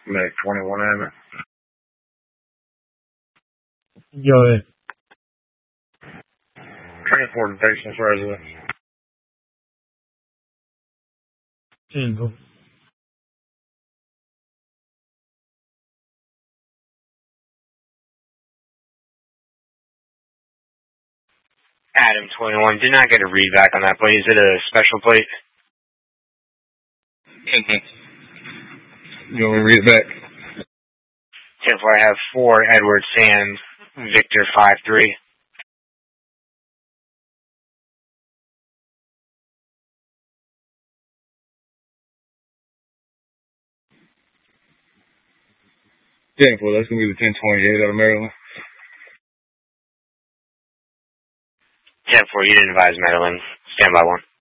Make 21 in it. Go ahead. Transportation resident. 10-4. Adam 21. Did not get a read back on that plate. Is it a special plate? You want me to read it back? 10-4. I have 4 Edward Sands, Victor 5-3. Well, that's going to be the 1028 out of Maryland. 10-4. You didn't advise Maryland. Stand by 1.